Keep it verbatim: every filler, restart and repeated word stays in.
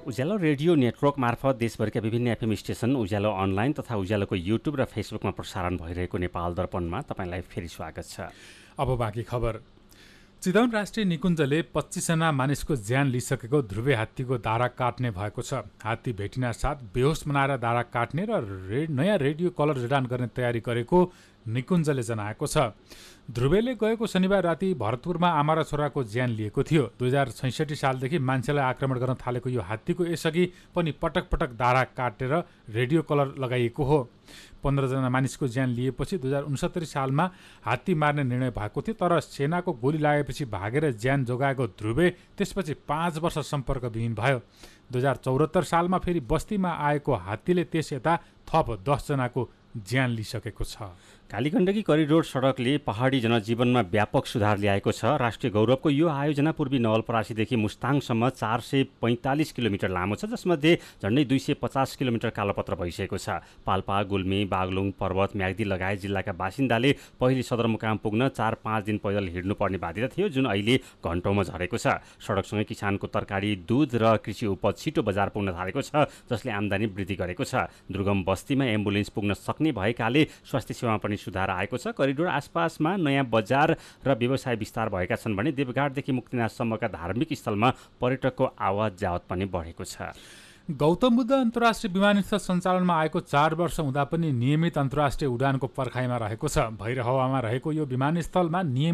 उज्यालो radio network मार्फत देशभरका विभिन्न FM station, उज्यालो online तथा उज्यालोको युट्युब र फेसबुकमा प्रसारण भइरहेको नेपाल दर्पणमा तपाईँलाई फेरि स्वागत छ। अब बाँकी खबर। चितवन राष्ट्रिय निकुञ्जले पच्चिसजना मानिसको ज्यान लिइसकेको ध्रुवे हात्तीको दारा काट्ने भएको छ। हात्ती भेटिना साथ बेहोस बनाएर दारा काट्ने र रे, नयाँ रेडियो कलर जडान गर्ने तयारी गरेको निकुञ्जले जनाएको छ। ध्रुवेले गएको शनिबार राति भरतपुरमा आमा र छोराको ज्यान लिएको थियो। दुई हजार छैसठी सालदेखि मान्छेलाई आक्रमण गर्न थालेको यो हात्तीको यसअघि पनि पटक पटक दारा काटेर रेडियो कलर लगाइएको हो। पन्ध्रजना मानिसको ज्यान लिएपछि दुई हजार उनसत्तरी सालमा हात्ती मार्ने निर्णय भएको थियो, तर सेनाको गोली लागेपछि भागेर ज्यान जोगाएको ध्रुवे त्यसपछि पाँच वर्ष सम्पर्कविहीन भयो। दुई हजार चौहत्तर सालमा फेरि बस्तीमा आएको हात्तीले त्यस यता थप दसजनाको ज्यान लिइसकेको छ। कालीगण्डकी करिडोर सडकले पहाडी जनजीवनमा व्यापक सुधार ल्याएको छ। राष्ट्रिय गौरवको यो आयोजना पूर्वी नवलपरासीदेखि मुस्ताङसम्म चार सय पैँतालिस किलोमिटर लामो छ, जसमध्ये झन्डै दुई सय पचास किलोमिटर कालोपत्र भइसकेको छ। पाल्पा, गुल्मी, बागलुङ, पर्वत, म्याग्दी लगायत जिल्लाका बासिन्दाले पहिले सदरमुकाम पुग्न चार पाँच दिन पैदल हिँड्नुपर्ने बाध्यता थियो, जुन अहिले घन्टौँमा झरेको छ। सडकसँगै किसानको तरकारी, दुध र कृषि उपज छिटो बजार पुग्न थालेको छ, जसले आम्दानी वृद्धि गरेको छ। दुर्गम बस्तीमा एम्बुलेन्स पुग्न सक्ने भएकाले स्वास्थ्य सेवा पनि सुधार आएको छ। करिडोर आसपासमा नयाँ बजार र व्यवसाय विस्तार भएका छन् भने देवघाटदेखि मुक्तिनाथसम्मका धार्मिक स्थलमा पर्यटकको आवत जावत पनि बढेको छ। गौतम बुद्ध अन्तर्राष्ट्रिय विमानस्थल सञ्चालनमा आएको चार वर्ष हुँदा पनि नियमित अन्तर्राष्ट्रिय उडानको पर्खाइमा रहेको छ। भैरहवामा रहेको यो विमानस्थलमा नियमित